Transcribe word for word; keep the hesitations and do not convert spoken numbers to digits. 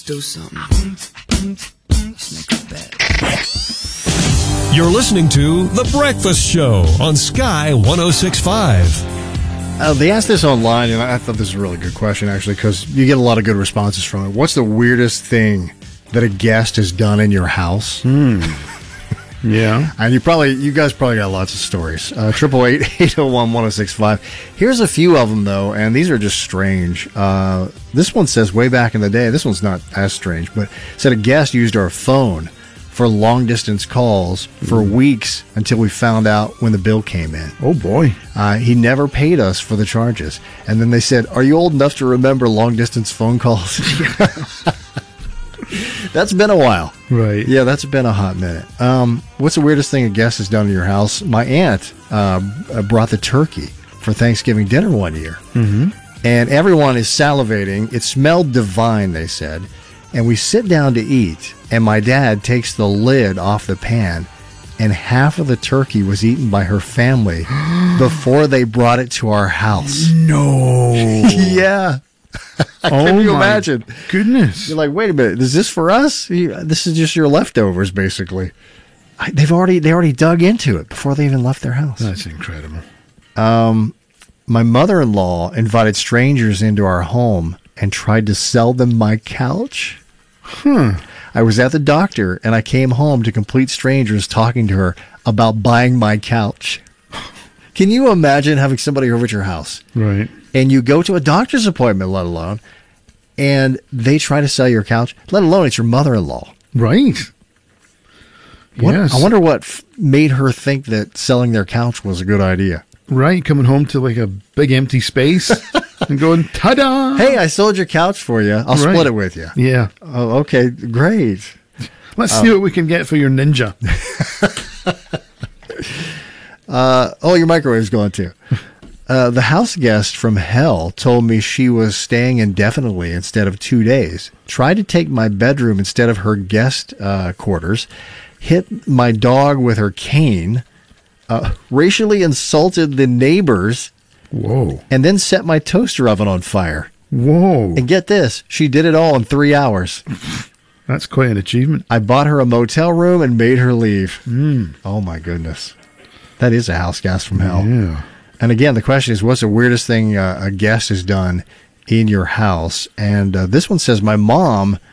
do something. Let's make a bet. You're listening to The Breakfast Show on Sky one oh six point five. Uh, they asked this online, and I thought this was a really good question, actually, because you get a lot of good responses from it. What's the weirdest thing that a guest has done in your house? Hmm. Yeah. And you probably, you guys probably got lots of stories. Uh, triple eight, eight oh one, one oh six five. Here's a few of them, though, and these are just strange. Uh, this one says way back in the day, this one's not as strange, but said a guest used our phone for long-distance calls for mm. weeks until we found out when the bill came in. Oh, boy. Uh, he never paid us for the charges. And then they said, are you old enough to remember long-distance phone calls? That's been a while. Right. Yeah, that's been a hot minute. Um, what's the weirdest thing a guest has done in your house? My aunt uh, brought the turkey for Thanksgiving dinner one year. Mm-hmm. And everyone is salivating. It smelled divine, they said. And we sit down to eat, and my dad takes the lid off the pan, and half of the turkey was eaten by her family before they brought it to our house. No. Yeah. Oh, Can you my imagine? Goodness. You're like, wait a minute, is this for us? This is just your leftovers, basically. I, they've already they already dug into it before they even left their house. That's incredible. Um, my mother-in-law invited strangers into our home and tried to sell them my couch. Hmm. I was at the doctor, and I came home to complete strangers talking to her about buying my couch. Can you imagine having somebody over at your house? Right. And you go to a doctor's appointment, let alone, and they try to sell your couch, let alone it's your mother-in-law. Right. What, Yes. I wonder what f- made her think that selling their couch was a good idea. Right. Coming home to like a big empty space and going, ta-da! Hey, I sold your couch for you. I'll Right. split it with you. Yeah. Oh, okay, great. Let's Um, see what we can get for your ninja. uh, oh, your microwave's going too. Uh, the house guest from hell told me she was staying indefinitely instead of two days. Tried to take my bedroom instead of her guest uh, quarters. Hit my dog with her cane. Uh, racially insulted the neighbors. Whoa. And then set my toaster oven on fire. Whoa. And get this, she did it all in three hours. That's quite an achievement. I bought her a motel room and made her leave. Mm. Oh, my goodness. That is a house guest from hell. Yeah. And again, the question is, what's the weirdest thing uh, a guest has done in your house? And uh, this one says, my mom